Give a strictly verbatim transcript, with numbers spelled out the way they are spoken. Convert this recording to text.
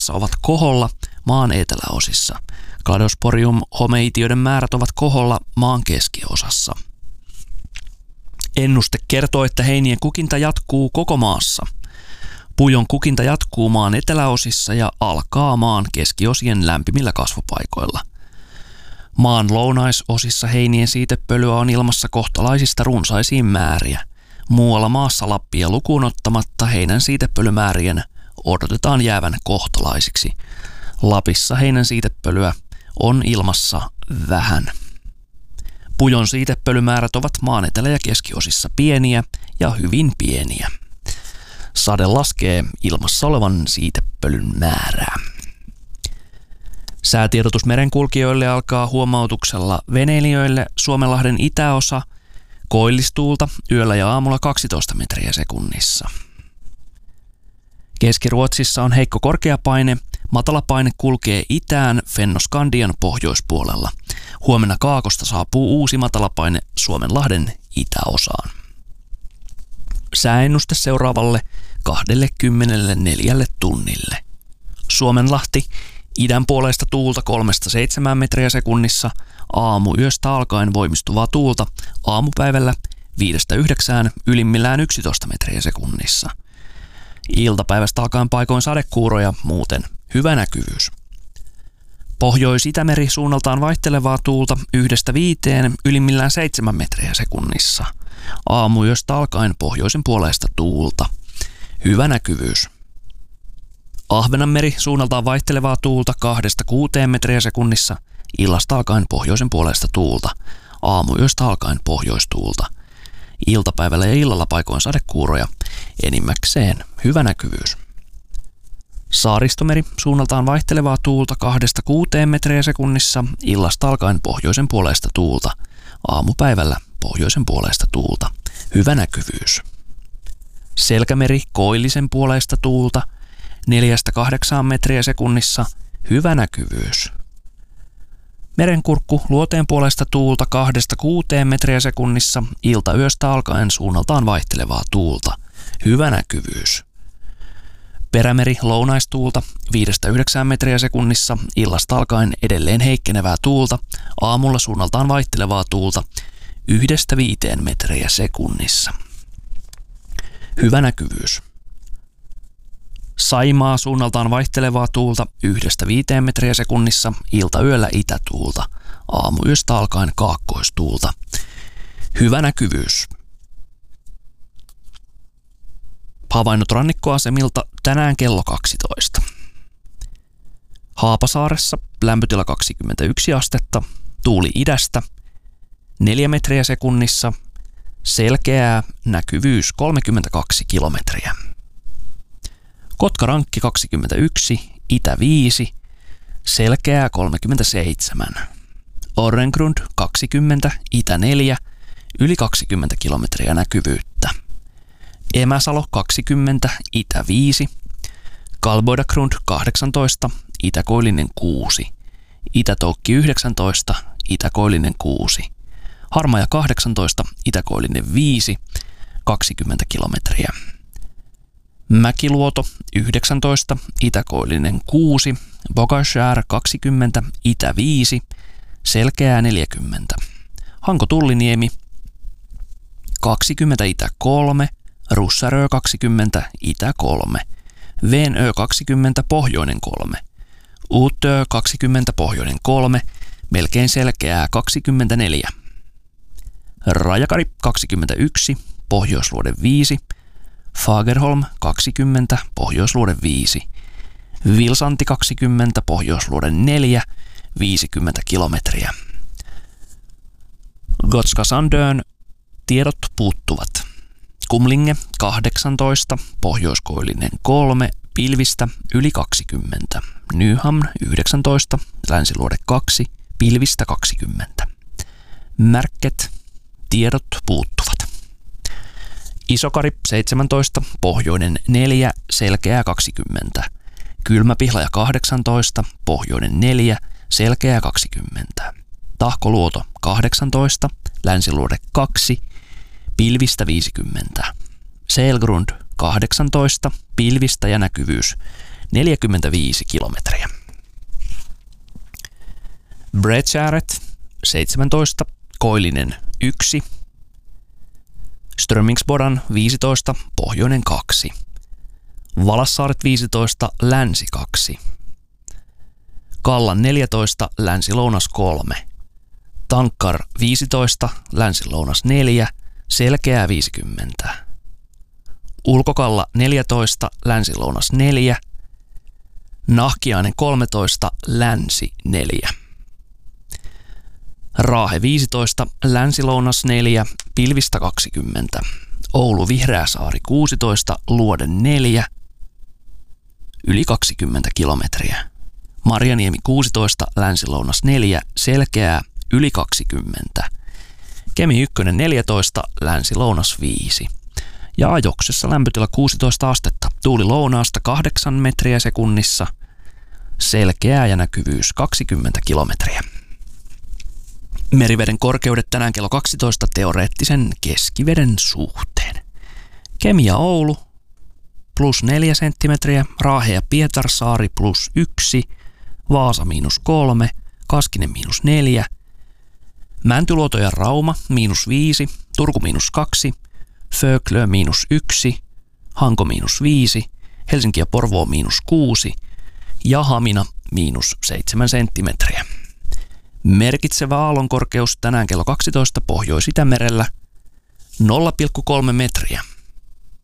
ovat koholla maan eteläosissa. Cladosporium-homeitioiden määrät ovat koholla maan keskiosassa. Ennuste kertoo, että heinien kukinta jatkuu koko maassa. Pujon kukinta jatkuu maan eteläosissa ja alkaa maan keskiosien lämpimillä kasvupaikoilla. Maan lounaisosissa heinien siitepölyä on ilmassa kohtalaisista runsaisiin määriä. Muualla maassa Lappia lukuun ottamatta heinän siitepölymäärien odotetaan jäävän kohtalaisiksi. Lapissa heinän siitepölyä on ilmassa vähän. Pujon siitepölymäärät ovat maan etelä- ja keskiosissa pieniä ja hyvin pieniä. Sade laskee ilmassa olevan siitepölyn määrää. Säätiedotus merenkulkijoille alkaa huomautuksella veneilijöille Suomenlahden itäosa koillistuulta yöllä ja aamulla kaksitoista metriä sekunnissa. Keski-Ruotsissa on heikko korkeapaine. Matalapaine kulkee itään Fennoskandian pohjoispuolella. Huomenna Kaakosta saapuu uusi matalapaine Suomenlahden itäosaan. Sääennuste seuraavalle kaksikymmentäneljä tunnille. Suomenlahti, idän puoleista tuulta kolmesta seitsemään metriä sekunnissa, aamuyöstä alkaen voimistuvaa tuulta, aamupäivällä viidestä yhdeksään, ylimmillään yksitoista metriä sekunnissa. Iltapäivästä alkaen paikoin sadekuuroja, muuten hyvä näkyvyys. Pohjois-Itämeri suunnaltaan vaihtelevaa tuulta yhdestä viiteen, ylimmillään seitsemän metriä sekunnissa. Aamuyöstä alkaen pohjoisen puoleista tuulta. Hyvä näkyvyys. Ahvenanmeri suunnaltaan vaihtelevaa tuulta kahdesta kuuteen metriä sekunnissa. Illasta alkaen pohjoisen puoleista tuulta. Aamuyöstä alkaen pohjoistuulta. Iltapäivällä ja illalla paikoin sadekuuroja. Enimmäkseen hyvä näkyvyys. Saaristomeri suunnaltaan vaihtelevaa tuulta kahdesta kuuteen metriä sekunnissa. Illasta alkaen pohjoisen puoleista tuulta. Aamupäivällä pohjoisen puoleista tuulta. Hyvä näkyvyys. Selkämeri koillisen puoleista tuulta. Neljästä kahdeksaan metriä sekunnissa. Hyvä näkyvyys. Merenkurkku luoteen puolesta tuulta kahdesta kuuteen metriä sekunnissa. Iltayöstä alkaen suunnaltaan vaihtelevaa tuulta. Hyvä näkyvyys. Perämeri lounaistuulta viidestä yhdeksään metriä sekunnissa. Illasta alkaen edelleen heikkenevää tuulta. Aamulla suunnaltaan vaihtelevaa tuulta. Yhdestä viiteen metriä sekunnissa. Hyvä näkyvyys. Saimaa suunnaltaan vaihtelevaa tuulta yhdestä viiteen metriä sekunnissa, iltayöllä itätuulta, aamuyöstä alkaen kaakkoistuulta. Hyvä näkyvyys. Havainnot rannikkoasemilta tänään kello kaksitoista. Haapasaaressa lämpötila kaksikymmentäyksi astetta, tuuli idästä, neljä metriä sekunnissa, selkeää näkyvyys kolmekymmentäkaksi kilometriä. Kotkarankki kaksikymmentäyksi, itä viisi, selkeää kolmekymmentäseitsemän. Orrengrund kaksikymmentä, itä neljä, yli kaksikymmentä kilometriä näkyvyyttä. Emäsalo kaksikymmentä, itä viisi. Kalboidagrund kahdeksantoista, itäkoillinen kuusi. Itätoukki yhdeksäntoista, itäkoillinen kuusi. Harmaja kahdeksantoista, itäkoillinen viisi, kaksikymmentä kilometriä. Mäkiluoto yhdeksäntoista, itäkoillinen kuusi, Bogashär kaksikymmentä, itä viisi, selkeää neljäkymmentä. Hanko-Tulliniemi kaksikymmentä, itä kolme, Russarö kaksikymmentä, itä kolme, Venö kaksikymmentä, pohjoinen kolme, Uutö kaksikymmentä, pohjoinen kolme, melkein selkeää kaksikymmentäneljä. Rajakari kaksikymmentäyksi, pohjoisluode viisi, Fagerholm kaksikymmentä, pohjoisluode viisi. Vilsanti kaksikymmentä, pohjoisluode neljä, viisikymmentä kilometriä. Gotska Sandön tiedot puuttuvat. Kumlinge kahdeksantoista, pohjoiskoillinen kolme, pilvistä yli kaksikymmentä. Nyhamn yhdeksäntoista, länsiluode kaksi, pilvistä kaksikymmentä. Märket tiedot puuttuvat. Isokari seitsemäntoista, pohjoinen neljä, selkeää kaksikymmentä. Kylmäpihlaja kahdeksantoista, pohjoinen neljä, selkeää kaksikymmentä. Tahkoluoto kahdeksantoista, länsiluode kaksi, pilvistä viisikymmentä. Selgrund kahdeksantoista, pilvistä ja näkyvyys neljäkymmentäviisi kilometriä. Bredskäret seitsemäntoista, koillinen yksi, Strömingsbodan viisitoista, pohjoinen kaksi, Valassaaret viisitoista, länsi kaksi, Kallan neljätoista, länsi-lounas kolme, Tankkar viisitoista, länsi-lounas neljä, selkeää viisikymmentä, Ulkokalla neljätoista, länsi-lounas neljä, Nahkiainen kolmetoista, länsi neljä, Raahe viisitoista, länsi-lounas neljä, pilvistä kaksikymmentä, Oulu Vihreäsaari kuusitoista, luoden neljä, yli kaksikymmentä kilometriä, Marjaniemi kuusitoista, länsi-lounas neljä, selkeää yli kaksikymmentä, Kemi yksi neljätoista, länsi-lounas viisi. Ja ajoksessa lämpötila kuusitoista astetta, tuuli lounaasta kahdeksan metriä sekunnissa, selkeää ja näkyvyys kaksikymmentä kilometriä. Meriveden korkeudet tänään kello kaksitoista teoreettisen keskiveden suhteen. Kemi ja Oulu plus neljä senttimetriä, Raahe ja Pietarsaari plus yksi, Vaasa miinus kolme, Kaskinen miinus neljä, Mäntyluoto ja Rauma miinus viisi, Turku miinus kaksi, Föglö miinus yksi, Hanko miinus viisi, Helsinki ja Porvoo miinus kuusi ja Hamina miinus seitsemän senttimetriä. Merkitsevä aallonkorkeus tänään kello kaksitoista Pohjois-Itämerellä nolla pilkku kolme metriä.